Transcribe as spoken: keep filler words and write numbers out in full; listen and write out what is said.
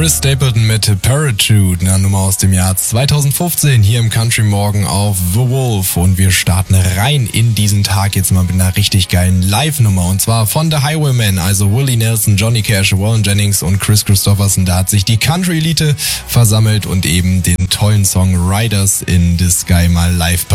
Chris Stapleton mit Parachute, eine Nummer aus dem Jahr zweitausendfünfzehn hier im Country Morgen auf The Wolf. Und wir starten rein in diesen Tag jetzt mal mit einer richtig geilen Live-Nummer. Und zwar von The Highwaymen, also Willie Nelson, Johnny Cash, Warren Jennings und Chris Christopherson. Da hat sich die Country-Elite versammelt und eben den tollen Song Riders in the Sky mal live